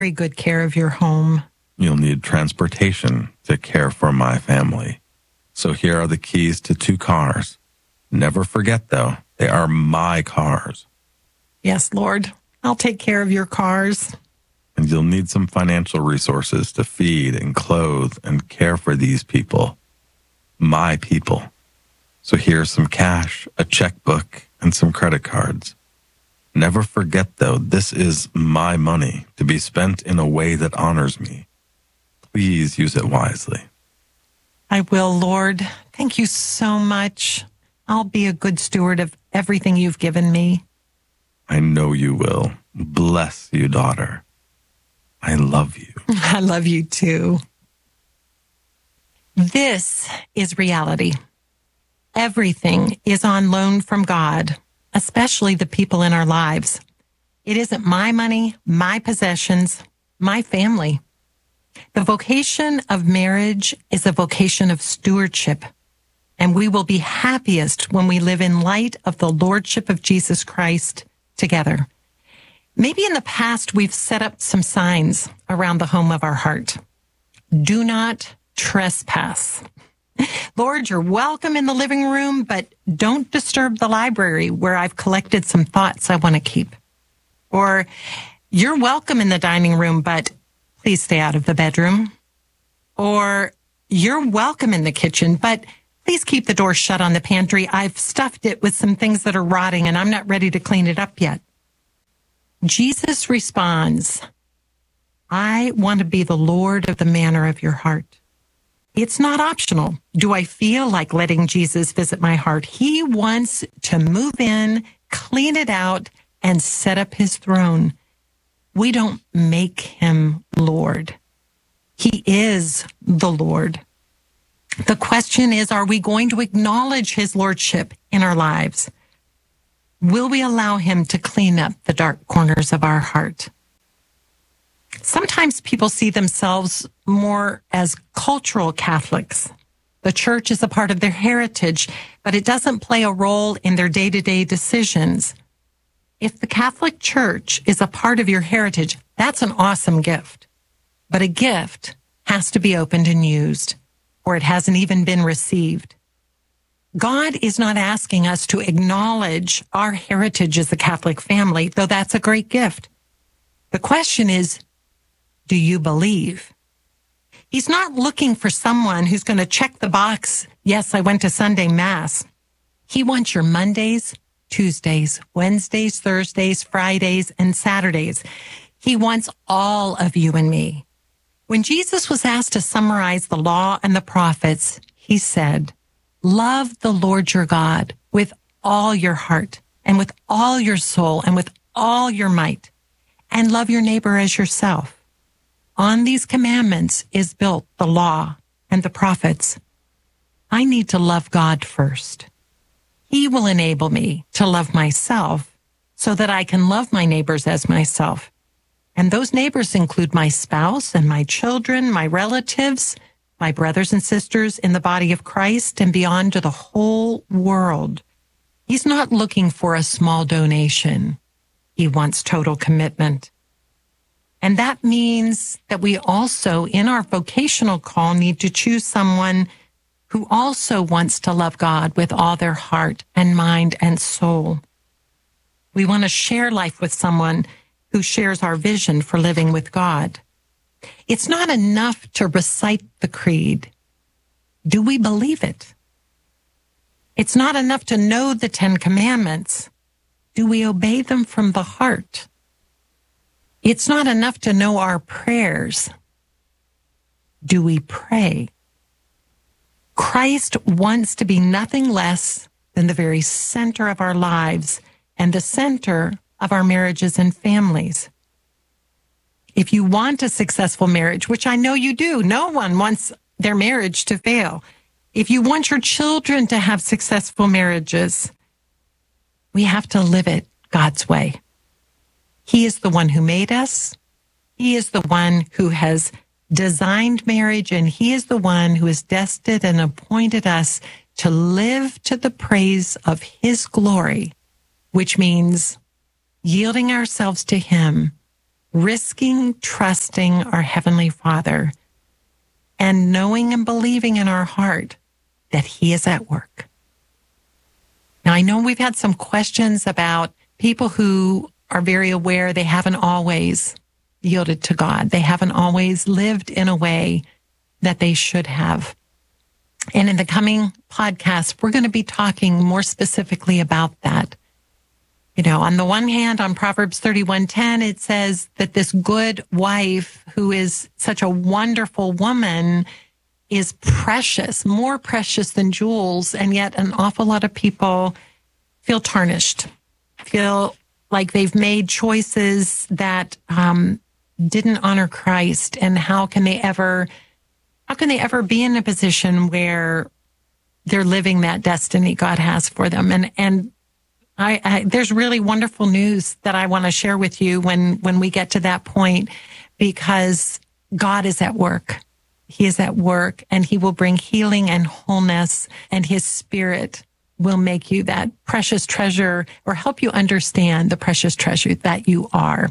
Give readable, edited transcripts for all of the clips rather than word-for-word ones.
good care of your home. You'll need transportation to care for my family. So here are the keys to 2 cars. Never forget, though, they are my cars. Yes, Lord, I'll take care of your cars. And you'll need some financial resources to feed and clothe and care for these people. My people. So here's some cash, a checkbook, and some credit cards. Never forget, though, this is my money to be spent in a way that honors me. Please use it wisely. I will, Lord. Thank you so much. I'll be a good steward of everything you've given me. I know you will. Bless you, daughter. I love you. I love you too. This is reality. Everything is on loan from God, especially the people in our lives. It isn't my money, my possessions, my family. The vocation of marriage is a vocation of stewardship, and we will be happiest when we live in light of the Lordship of Jesus Christ together. Maybe in the past we've set up some signs around the home of our heart. Do not trespass. Lord, you're welcome in the living room, but don't disturb the library where I've collected some thoughts I want to keep. Or you're welcome in the dining room, but please stay out of the bedroom. Or you're welcome in the kitchen, but please keep the door shut on the pantry. I've stuffed it with some things that are rotting and I'm not ready to clean it up yet. Jesus responds, I want to be the Lord of the manner of your heart. It's not optional. Do I feel like letting Jesus visit my heart? He wants to move in, clean it out, and set up his throne. We don't make him Lord. He is the Lord. The question is, are we going to acknowledge his lordship in our lives? Will we allow him to clean up the dark corners of our heart? Sometimes people see themselves more as cultural Catholics. The church is a part of their heritage, but it doesn't play a role in their day-to-day decisions. If the Catholic Church is a part of your heritage, that's an awesome gift. But a gift has to be opened and used, or it hasn't even been received. God is not asking us to acknowledge our heritage as a Catholic family, though that's a great gift. The question is, do you believe? He's not looking for someone who's going to check the box, yes, I went to Sunday Mass. He wants your Mondays, Tuesdays, Wednesdays, Thursdays, Fridays, and Saturdays. He wants all of you and me. When Jesus was asked to summarize the law and the prophets, he said, love the Lord your God with all your heart and with all your soul and with all your might, and love your neighbor as yourself. On these commandments is built the law and the prophets. I need to love God first. He will enable me to love myself so that I can love my neighbors as myself. And those neighbors include my spouse and my children, my relatives, my brothers and sisters in the body of Christ, and beyond to the whole world. He's not looking for a small donation. He wants total commitment. And that means that we also, in our vocational call, need to choose someone who also wants to love God with all their heart and mind and soul. We want to share life with someone who shares our vision for living with God. It's not enough to recite the creed. Do we believe it? It's not enough to know the 10 Commandments. Do we obey them from the heart? It's not enough to know our prayers. Do we pray? Christ wants to be nothing less than the very center of our lives and the center of our marriages and families. If you want a successful marriage, which I know you do, no one wants their marriage to fail. If you want your children to have successful marriages, we have to live it God's way. He is the one who made us. He is the one who has designed marriage, and he is the one who has destined and appointed us to live to the praise of his glory, which means yielding ourselves to him risking trusting our Heavenly Father and knowing and believing in our heart that He is at work. Now, I know we've had some questions about people who are very aware they haven't always yielded to God. They haven't always lived in a way that they should have. And in the coming podcast, we're going to be talking more specifically about that. You know, on the one hand, on Proverbs 31:10, it says that this good wife, who is such a wonderful woman, is precious, more precious than jewels. And yet an awful lot of people feel tarnished, feel like they've made choices that didn't honor Christ. And how can they ever be in a position where they're living that destiny God has for them? And I there's really wonderful news that I want to share with you when we get to that point, because God is at work. He is at work, and He will bring healing and wholeness, and His Spirit will make you that precious treasure, or help you understand the precious treasure that you are.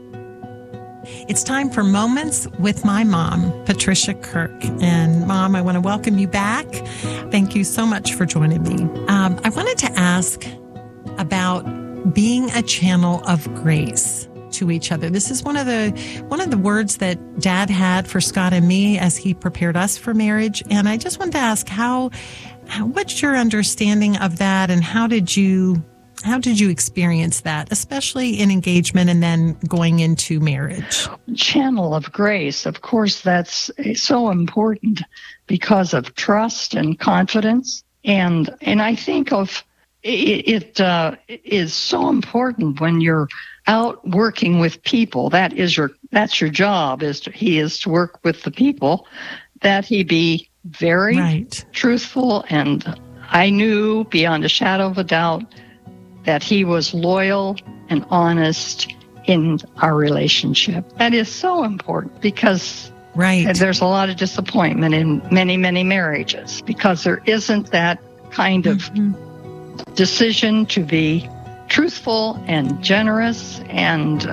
It's time for Moments with my mom, Patricia Kirk. And Mom, I want to welcome you back. Thank you so much for joining me. I wanted to ask about being a channel of grace to each other. This is one of the words that Dad had for Scott and me as he prepared us for marriage. And I just wanted to ask what's your understanding of that, and how did you experience that, especially in engagement and then going into marriage? Channel of grace, of course, that's so important because of trust and confidence. And I think of it is so important when you're out working with people. That's your job. He is to work with the people, that he be very truthful. And I knew beyond a shadow of a doubt that he was loyal and honest in our relationship. That is so important, because there's a lot of disappointment in many, many marriages because there isn't that kind of decision to be truthful and generous and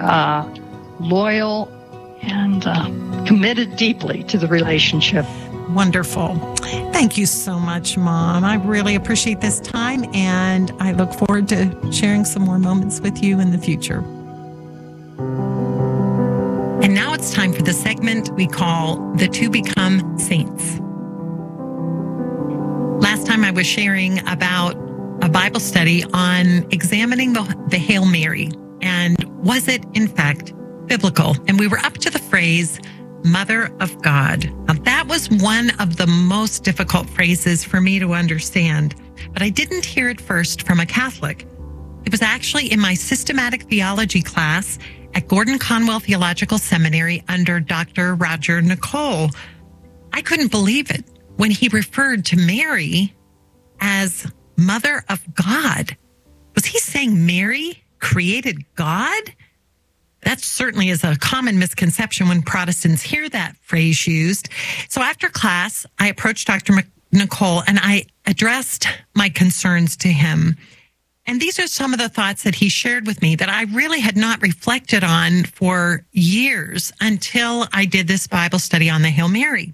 loyal and committed deeply to the relationship. Wonderful. Thank you so much, Mom. I really appreciate this time, and I look forward to sharing some more moments with you in the future. And now it's time for the segment we call The Two Become Saints. Last time I was sharing about a Bible study on examining the Hail Mary, and was it in fact biblical? And we were up to the phrase, Mother of God. Now, that was one of the most difficult phrases for me to understand, but I didn't hear it first from a Catholic. It was actually in my systematic theology class at Gordon Conwell Theological Seminary under Dr. Roger Nicole. I couldn't believe it when he referred to Mary as Mother of God. Was he saying Mary created God? That certainly is a common misconception when Protestants hear that phrase used. So after class, I approached Dr. Nicole and I addressed my concerns to him. And these are some of the thoughts that he shared with me that I really had not reflected on for years until I did this Bible study on the Hail Mary.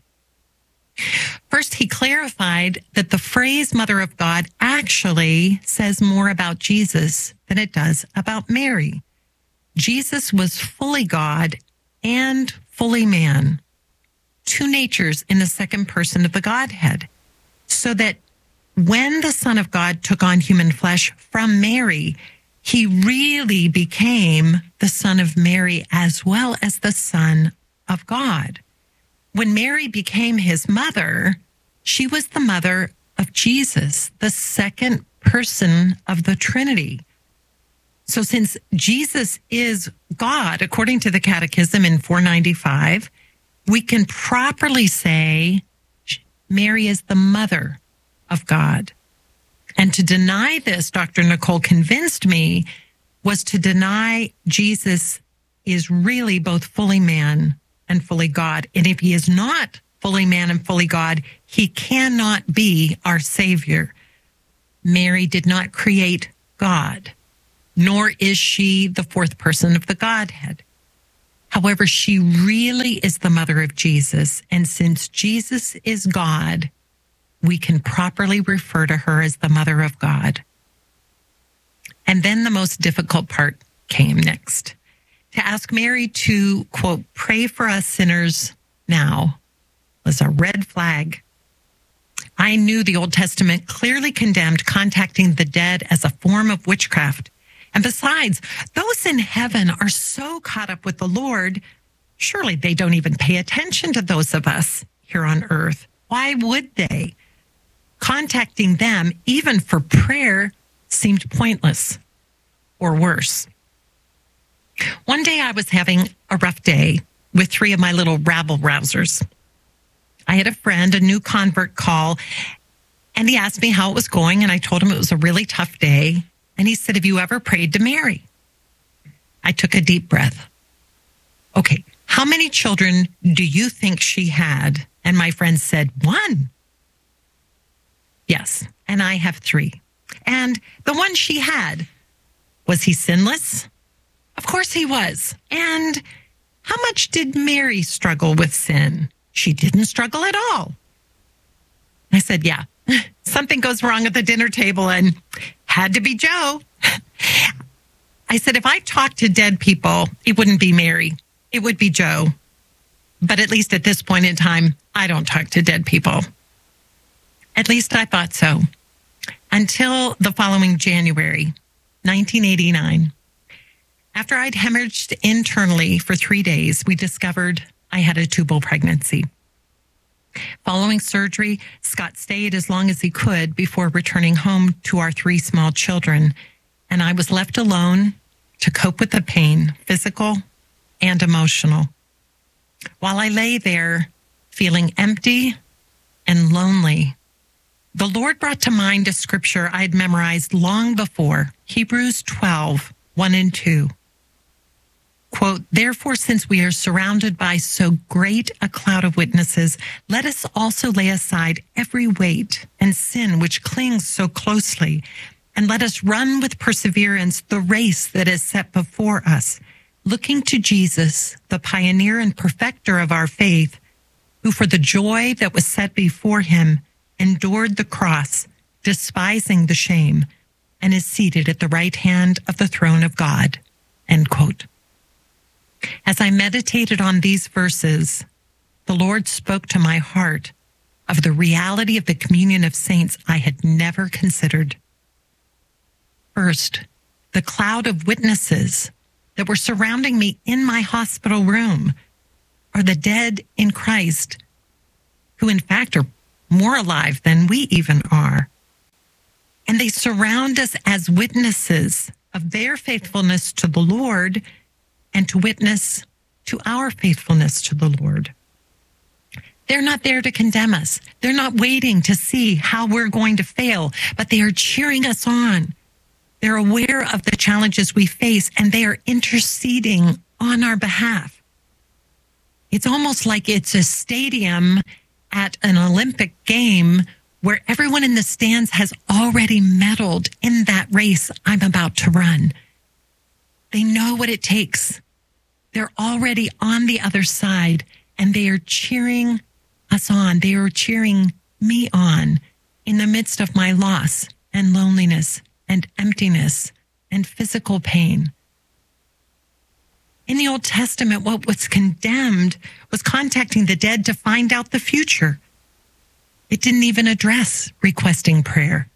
First, he clarified that the phrase Mother of God actually says more about Jesus than it does about Mary. Jesus was fully God and fully man, two natures in the second person of the Godhead, so that when the Son of God took on human flesh from Mary, he really became the Son of Mary as well as the Son of God. When Mary became his mother, she was the mother of Jesus, the second person of the Trinity. So since Jesus is God, according to the Catechism in 495, we can properly say Mary is the mother of God. And to deny this, Dr. Nicole convinced me, was to deny Jesus is really both fully man and fully God. And if he is not fully man and fully God, he cannot be our Savior. Mary did not create God, nor is she the fourth person of the Godhead. However, she really is the mother of Jesus. And since Jesus is God, we can properly refer to her as the mother of God. And then the most difficult part came next. To ask Mary to, quote, pray for us sinners now was a red flag. I knew the Old Testament clearly condemned contacting the dead as a form of witchcraft. And besides, those in heaven are so caught up with the Lord, surely they don't even pay attention to those of us here on earth. Why would they? Contacting them, even for prayer, seemed pointless, or worse. One day I was having a rough day with 3 of my little rabble-rousers. I had a friend, a new convert, call, and he asked me how it was going, and I told him it was a really tough day. And he said, have you ever prayed to Mary? I took a deep breath. Okay, how many children do you think she had? And my friend said, 1. Yes, and I have 3. And the one she had, was he sinless? Of course he was. And how much did Mary struggle with sin? She didn't struggle at all. I said, yeah, something goes wrong at the dinner table and had to be Joe. I said, if I talked to dead people, it wouldn't be Mary. It would be Joe. But at least at this point in time, I don't talk to dead people. At least I thought so. Until the following January, 1989. After I'd hemorrhaged internally for 3 days, we discovered I had a tubal pregnancy. Following surgery, Scott stayed as long as he could before returning home to our 3 small children, and I was left alone to cope with the pain, physical and emotional. While I lay there feeling empty and lonely, the Lord brought to mind a scripture I'd memorized long before, Hebrews 12, 1 and 2. Quote, therefore, since we are surrounded by so great a cloud of witnesses, let us also lay aside every weight and sin which clings so closely, and let us run with perseverance the race that is set before us, looking to Jesus, the pioneer and perfecter of our faith, who for the joy that was set before him endured the cross, despising the shame, and is seated at the right hand of the throne of God. End quote. As I meditated on these verses, the Lord spoke to my heart of the reality of the communion of saints I had never considered. First, the cloud of witnesses that were surrounding me in my hospital room are the dead in Christ, who in fact are more alive than we even are. And they surround us as witnesses of their faithfulness to the Lord and to witness to our faithfulness to the Lord. They're not there to condemn us. They're not waiting to see how we're going to fail, but they are cheering us on. They're aware of the challenges we face, and they are interceding on our behalf. It's almost like it's a stadium at an Olympic game where everyone in the stands has already medaled in that race I'm about to run. They know what it takes. They're already on the other side, and they are cheering us on. They are cheering me on in the midst of my loss and loneliness and emptiness and physical pain. In the Old Testament, what was condemned was contacting the dead to find out the future. It didn't even address requesting prayer.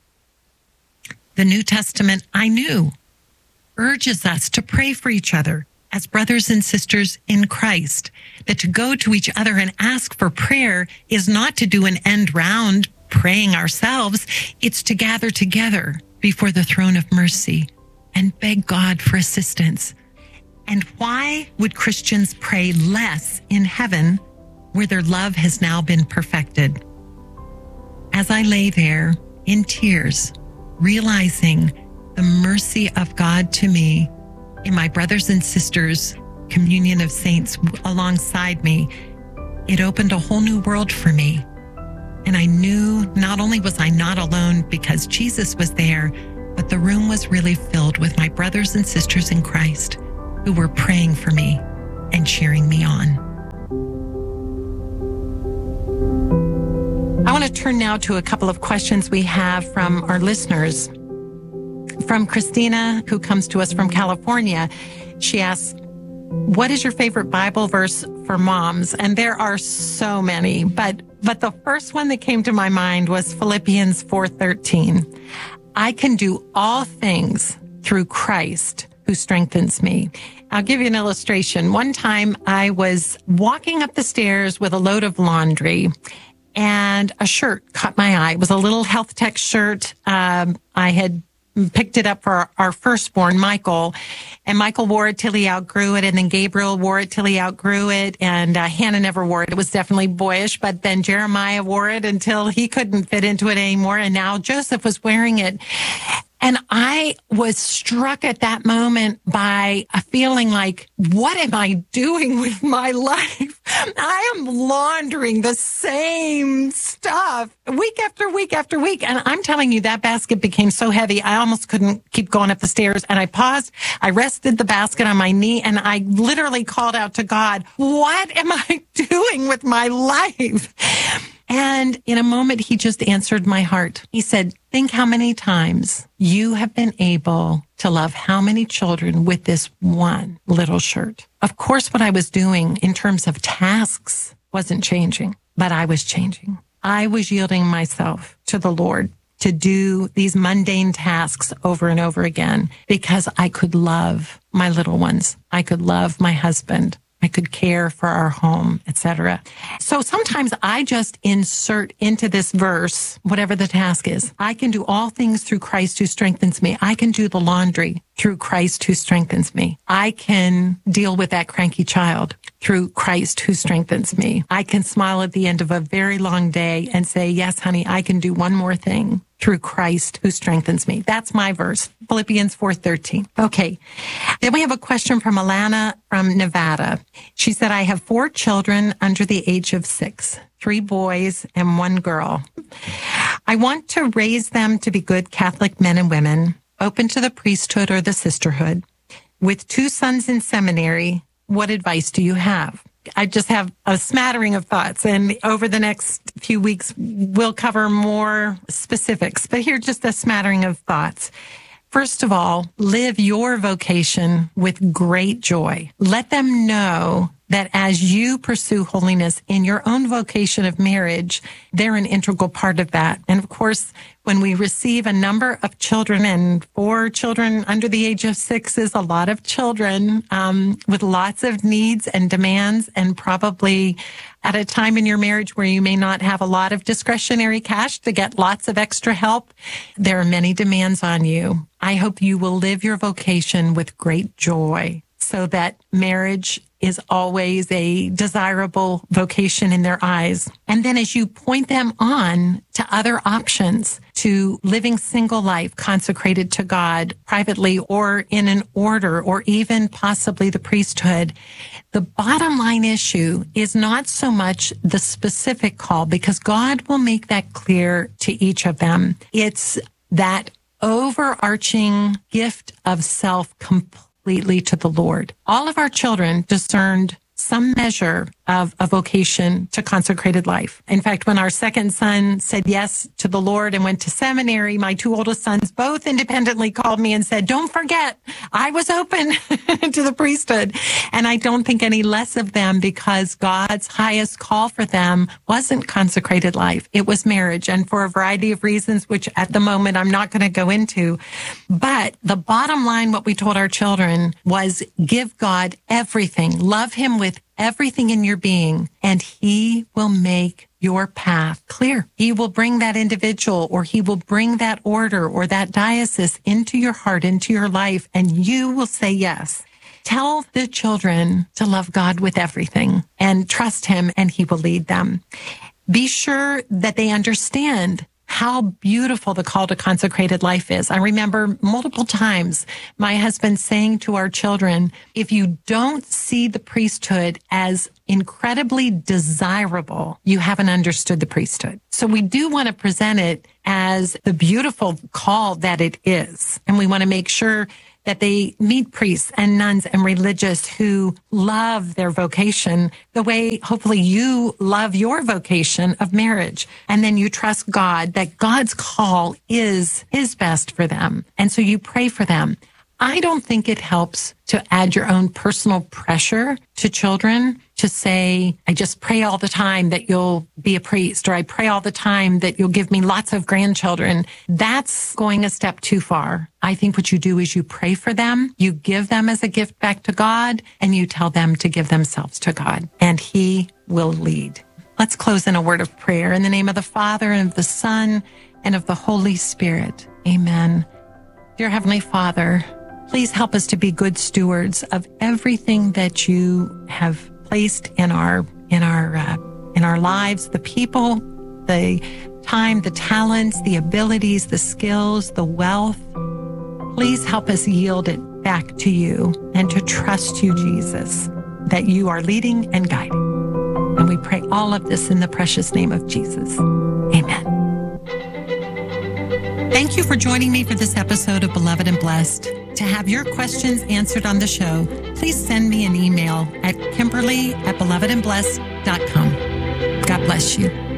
The New Testament, I knew, urges us to pray for each other as brothers and sisters in Christ, that to go to each other and ask for prayer is not to do an end round praying ourselves. It's to gather together before the throne of mercy and beg God for assistance. And why would Christians pray less in heaven where their love has now been perfected? As I lay there in tears, realizing the mercy of God to me in my brothers and sisters' communion of saints alongside me, it opened a whole new world for me. And I knew not only was I not alone because Jesus was there, but the room was really filled with my brothers and sisters in Christ who were praying for me and cheering me on. I want to turn now to a couple of questions we have from our listeners. From Christina, who comes to us from California, she asks, what is your favorite Bible verse for moms? And there are so many, but the first one that came to my mind was Philippians 4:13. I can do all things through Christ who strengthens me. I'll give you an illustration. One time I was walking up the stairs with a load of laundry, and a shirt caught my eye. It was a little Health Tech shirt. I had picked it up for our firstborn, Michael, and Michael wore it till he outgrew it, and then Gabriel wore it till he outgrew it, and Hannah never wore it. It was definitely boyish, but then Jeremiah wore it until he couldn't fit into it anymore, and now Joseph was wearing it. And I was struck at that moment by a feeling like, what am I doing with my life? I am laundering the same stuff week after week after week. And I'm telling you, that basket became so heavy, I almost couldn't keep going up the stairs. And I paused, I rested the basket on my knee, and I literally called out to God, what am I doing with my life? And in a moment, he just answered my heart. He said, think how many times you have been able to love how many children with this one little shirt. Of course, what I was doing in terms of tasks wasn't changing, but I was changing. I was yielding myself to the Lord to do these mundane tasks over and over again because I could love my little ones. I could love my husband. I could care for our home, etc. So sometimes I just insert into this verse, whatever the task is. I can do all things through Christ who strengthens me. I can do the laundry through Christ who strengthens me. I can deal with that cranky child through Christ who strengthens me. I can smile at the end of a very long day and say, yes, honey, I can do one more thing through Christ who strengthens me. That's my verse, Philippians 4:13. Okay. Then we have a question from Alana from Nevada. She said, I have 4 children under the age of 6, 3 boys and 1 girl. I want to raise them to be good Catholic men and women, open to the priesthood or the sisterhood. With 2 sons in seminary, what advice do you have? I just have a smattering of thoughts, and over the next few weeks, we'll cover more specifics, but here's just a smattering of thoughts. First of all, live your vocation with great joy. Let them know that as you pursue holiness in your own vocation of marriage, they're an integral part of that. And of course, when we receive a number of children, and 4 children under the age of 6 is a lot of children with lots of needs and demands, and probably at a time in your marriage where you may not have a lot of discretionary cash to get lots of extra help, there are many demands on you. I hope you will live your vocation with great joy so that marriage is always a desirable vocation in their eyes. And then as you point them on to other options, to living single life consecrated to God privately or in an order or even possibly the priesthood, the bottom line issue is not so much the specific call, because God will make that clear to each of them. It's that overarching gift of self completely to the Lord. All of our children discerned some measure of a vocation to consecrated life. In fact, when our second son said yes to the Lord and went to seminary, my 2 oldest sons both independently called me and said, don't forget, I was open to the priesthood. And I don't think any less of them, because God's highest call for them wasn't consecrated life. It was marriage, and for a variety of reasons, which at the moment I'm not going to go into. But the bottom line, what we told our children was, give God everything. Love him with everything in your being, and he will make your path clear. He will bring that individual, or he will bring that order or that diocese into your heart, into your life, and you will say yes. Tell the children to love God with everything and trust him, and he will lead them. Be sure that they understand how beautiful the call to consecrated life is. I remember multiple times my husband saying to our children, if you don't see the priesthood as incredibly desirable, you haven't understood the priesthood. So we do want to present it as the beautiful call that it is. And we want to make sure that they meet priests and nuns and religious who love their vocation the way hopefully you love your vocation of marriage. And then you trust God that God's call is his best for them. And so you pray for them. I don't think it helps to add your own personal pressure to children to say, I just pray all the time that you'll be a priest, or I pray all the time that you'll give me lots of grandchildren. That's going a step too far. I think what you do is you pray for them, you give them as a gift back to God, and you tell them to give themselves to God, and he will lead. Let's close in a word of prayer in the name of the Father and of the Son and of the Holy Spirit. Amen. Dear Heavenly Father, please help us to be good stewards of everything that you have placed in our lives, the people, the time, the talents, the abilities, the skills, the wealth. Please help us yield it back to you and to trust you, Jesus, that you are leading and guiding. And we pray all of this in the precious name of Jesus. Amen. Thank you for joining me for this episode of Beloved and Blessed. To have your questions answered on the show, please send me an email at Kimberly@belovedandblessed.com. God bless you.